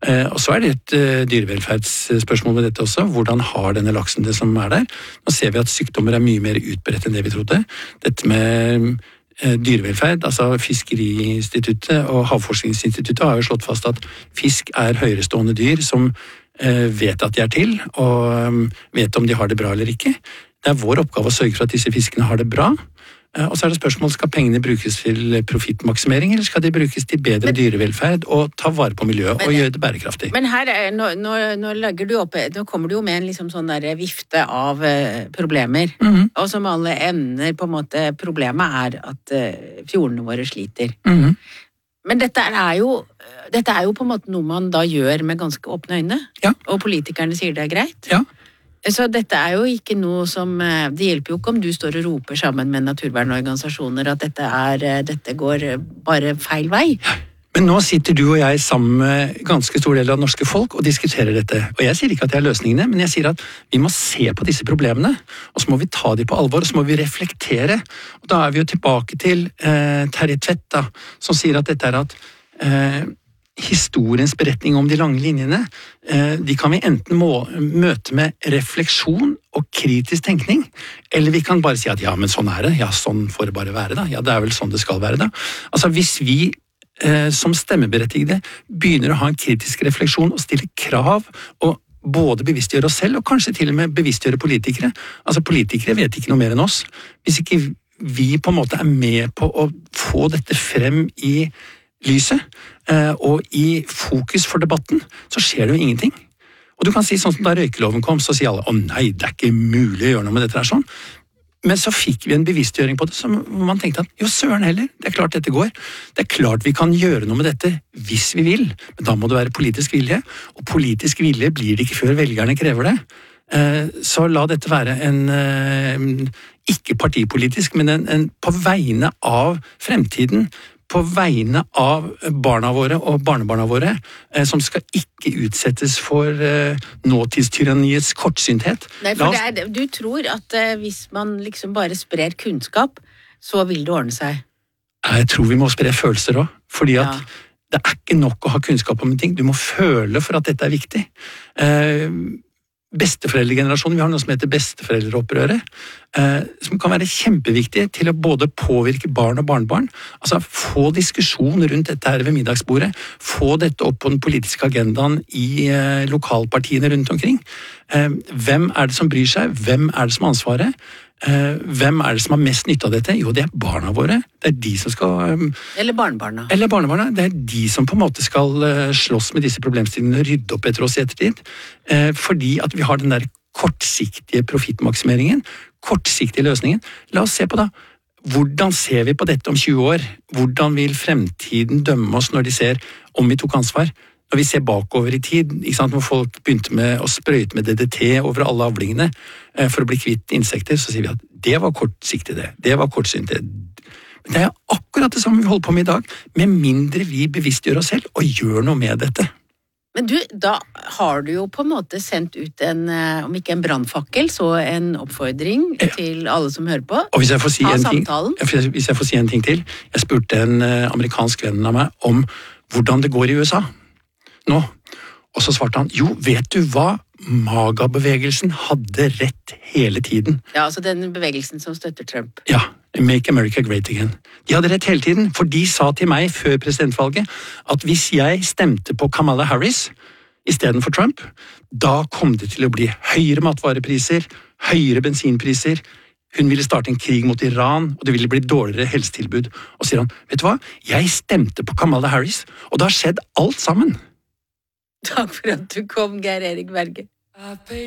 Og så det et dyrevelferdsspørsmål med dette også. Hvordan har denne laksen det som der? Nå ser vi at sykdommer mye mer utbredt enn det vi trodde. Dette med dyrevelferd, altså Fiskeriinstituttet og Havforskningsinstituttet har jo slått fast at fisk høyerestående dyr som vet at de til, og vet om de har det bra eller ikke. Det vår oppgave å sørge for at disse fiskene har det bra. Og så det spørsmål, skal pengene brukes til profittmaksimering, eller skal de brukes til bedre dyrevelferd og ta vare på miljøet og gjøre det bærekraftig? Men her, nå legger du opp, nå kommer du jo med en liksom sånn der vifte av problemer, og som alle ender på en måte, problemet at fjordene våre sliter. Men dette jo på en måte noe man da gjør med ganske åpne øyne, og politikerne sier det greit. Ja. Så dette jo ikke noe som, det hjelper jo ikke om du står og roper sammen med naturvernorganisasjoner at dette går bare feil vei. Men nå sitter du og jeg sammen med ganske stor del av norske folk og diskuterer dette. Og jeg sier ikke at jeg har løsningene, men jeg sier at vi må se på disse problemene, og så må vi ta dem på alvor, og så må vi reflektere. Og da vi jo tilbake til Terje Tvedt, da, som sier at dette at historiens beretning om de lange linjene, de kan vi enten møte med refleksjon og kritisk tenkning, eller vi kan bare si at ja, men sånn det, ja, sånn får det bare være da, ja, det vel sånn det skal være da. Altså hvis vi som stemmeberettigede begynner å ha en kritisk refleksjon og stille krav og både bevisstgjøre oss selv og kanskje til og med bevisstgjøre politikere. Altså politikere vet ikke noe mer enn oss. Hvis ikke vi på en måte med på å få dette frem i lyset og i fokus for debatten, så skjer det jo ingenting. Og du kan si sånn som da røykeloven kom, så sier alle, nei, det ikke mulig å gjøre noe med dette sånn. Men så fikk vi en bevisstgjøring på det, så man tenkte at jo, søren heller, det klart dette går. Det klart vi kan gjøre noe med dette hvis vi vil, men da må det være politisk vilje, og politisk vilje blir det ikke før velgerne krever det. Så la dette være ikke partipolitisk, men på vegne av fremtiden, på vegne av barna våre og barnebarna våre, som skal ikke utsettes for nåtidstyranniets kortsynthet. Nei, for du tror at hvis man liksom bare sprer kunnskap, så vil det ordne seg? Jeg tror vi må spre følelser også, fordi at det ikke nok å ha kunnskap om en ting, du må føle for at dette viktig. Besteforeldregenerasjonen, vi har noe som heter besteforeldreopprøret, som kan være kjempeviktig til å både påvirke barn og barnebarn, altså få diskusjon rundt dette her ved middagsbordet, få dette opp på den politiske agendaen i lokalpartiene rundt omkring. Hvem det som bryr seg? Hvem det som har ansvaret? Hvem det som har mest nytte av dette? Jo, det barna våre. Det de som skal... Eller barnebarna. Eller barnebarna. Det de som på en måte skal slåss med disse problemstillingene og rydde opp etter oss i ettertid. Fordi at vi har den der kortsiktige profittmaksimeringen, kortsiktige løsningen. La oss se på da. Hvordan ser vi på dette om 20 år? Hvordan vil fremtiden dømme oss når de ser om vi tok ansvar? Når vi ser bakover i tid, ikke sant, når folk begynte med å sprøyte med DDT over alle avlingene for å bli kvitt insekter, så sier vi at det var kortsiktig det var kortsynt det. Men det akkurat det samme vi holder på med i dag, med mindre vi bevisstgjør oss selv og gjør noe med dette. Men du, da har du jo på en måte sendt ut om ikke en brannfakkel, så en oppfordring til alle som hører på. Og hvis jeg får si en ting til, jeg spurte en amerikansk venn av meg om hvordan det går i USA. Nå. Og så svarte han, jo, vet du hva? MAGA-bevegelsen hadde rett hele tiden. Ja, altså den bevegelsen som støtter Trump. Ja, Make America Great Again. De hadde rett hele tiden, for de sa til meg før presidentvalget at hvis jeg stemte på Kamala Harris i stedet for Trump, da kom det til å bli høyere matvarepriser, høyere bensinpriser, hun ville starte en krig mot Iran, og det ville bli dårligere helsetilbud. Og sier han, vet du hva? Jeg stemte på Kamala Harris, og det har skjedd alt sammen. Takk for at du kom, Geir Erik Berge.